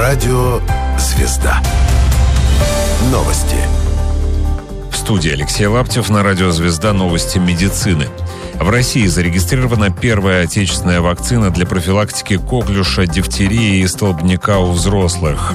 Радио «Звезда». Новости. В студии Алексей Лаптев. На радио «Звезда» новости медицины. В России зарегистрирована первая отечественная вакцина для профилактики коклюша, дифтерии и столбняка у взрослых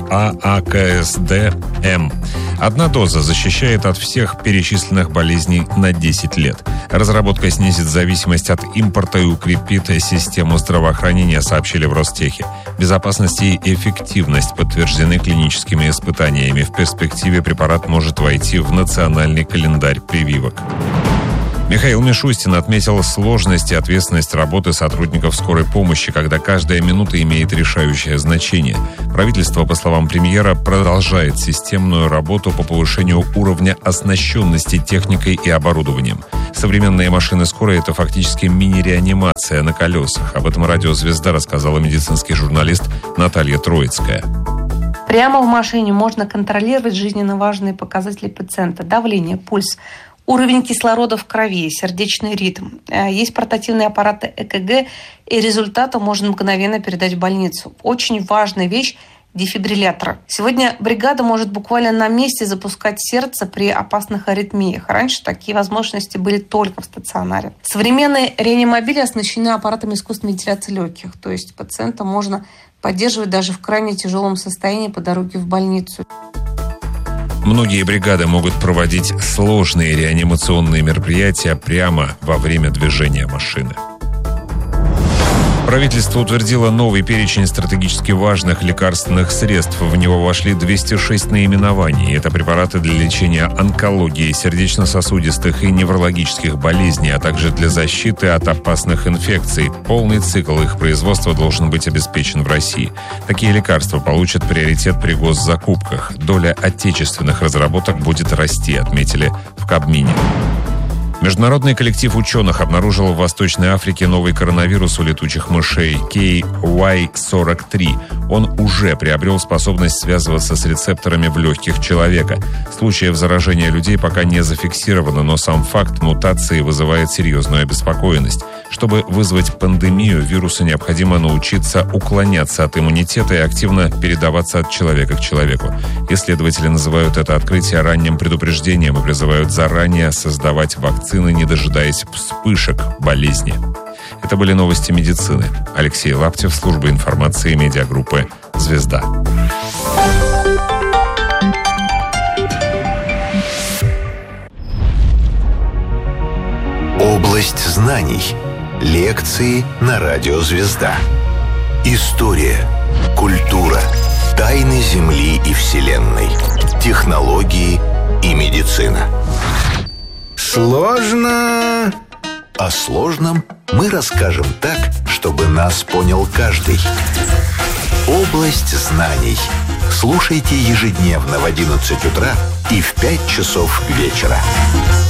ААКСД-М. Одна доза защищает от всех перечисленных болезней на 10 лет. Разработка снизит зависимость от импорта и укрепит систему здравоохранения, сообщили в Ростехе. Безопасность и эффективность подтверждены клиническими испытаниями. В перспективе препарат может войти в национальный календарь прививок. Михаил Мишустин отметил сложность и ответственность работы сотрудников скорой помощи, когда каждая минута имеет решающее значение. Правительство, по словам премьера, продолжает системную работу по повышению уровня оснащенности техникой и оборудованием. Современные машины скорой – это фактически мини-реанимация на колесах. Об этом радио «Звезда» рассказала медицинский журналист Наталья Троицкая. Прямо в машине можно контролировать жизненно важные показатели пациента: давление, пульс, уровень кислорода в крови, сердечный ритм. Есть портативные аппараты ЭКГ, и результаты можно мгновенно передать в больницу. Очень важная вещь – дефибриллятор. Сегодня бригада может буквально на месте запускать сердце при опасных аритмиях. Раньше такие возможности были только в стационаре. Современные реанимобили оснащены аппаратами искусственной вентиляции легких. То есть пациента можно поддерживать даже в крайне тяжелом состоянии по дороге в больницу. Многие бригады могут проводить сложные реанимационные мероприятия прямо во время движения машины. Правительство утвердило новый перечень стратегически важных лекарственных средств. В него вошли 206 наименований. Это препараты для лечения онкологии, сердечно-сосудистых и неврологических болезней, а также для защиты от опасных инфекций. Полный цикл их производства должен быть обеспечен в России. Такие лекарства получат приоритет при госзакупках. Доля отечественных разработок будет расти, отметили в Кабмине. Международный коллектив ученых обнаружил в Восточной Африке новый коронавирус у летучих мышей KY43. Он уже приобрел способность связываться с рецепторами в легких человека. Случаев заражения людей пока не зафиксировано, но сам факт мутации вызывает серьезную обеспокоенность. Чтобы вызвать пандемию, вирусу необходимо научиться уклоняться от иммунитета и активно передаваться от человека к человеку. Исследователи называют это открытие ранним предупреждением и призывают заранее создавать вакцины, не дожидаясь вспышек болезни. Это были новости медицины. Алексей Лаптев, служба информации медиагруппы «Звезда». Область знаний. Лекции на радио «Звезда». История, культура, тайны Земли и Вселенной, технологии и медицина. Сложно. О сложном мы расскажем так, чтобы нас понял каждый. Область знаний. Слушайте ежедневно в 11 утра и в 5 часов вечера.